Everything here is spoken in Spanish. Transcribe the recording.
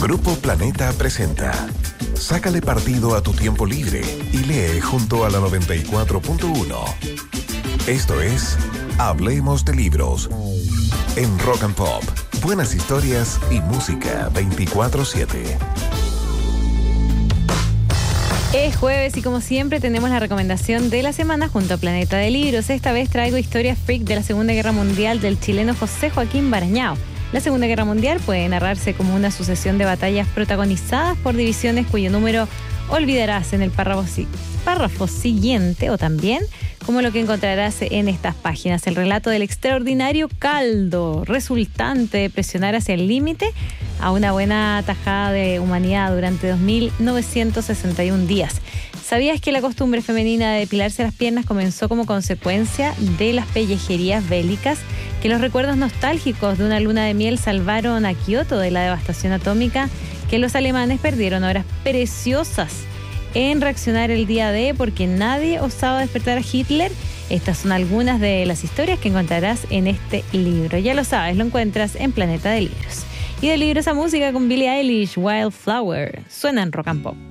Grupo Planeta presenta Sácale partido a tu tiempo libre y lee junto a la 94.1. Esto es Hablemos de Libros en Rock and Pop. Buenas historias y música 24/7. Es jueves y como siempre tenemos la recomendación de la semana junto a Planeta de Libros. Esta vez traigo historias freak de la Segunda Guerra Mundial del chileno José Joaquín Barañao. La Segunda Guerra Mundial puede narrarse como una sucesión de batallas protagonizadas por divisiones cuyo número olvidarás en el párrafo siguiente, o también como lo que encontrarás en estas páginas. El relato del extraordinario caldo resultante de presionar hacia el límite a una buena tajada de humanidad durante 2.961 días. ¿Sabías que la costumbre femenina de depilarse las piernas comenzó como consecuencia de las pellejerías bélicas? Que los recuerdos nostálgicos de una luna de miel salvaron a Kioto de la devastación atómica, que los alemanes perdieron horas preciosas en reaccionar el día D porque nadie osaba despertar a Hitler. Estas son algunas de las historias que encontrarás en este libro. Ya lo sabes, lo encuentras en Planeta de Libros. Y de libros a música con Billie Eilish, Wildflower. Suena en Rock and Pop.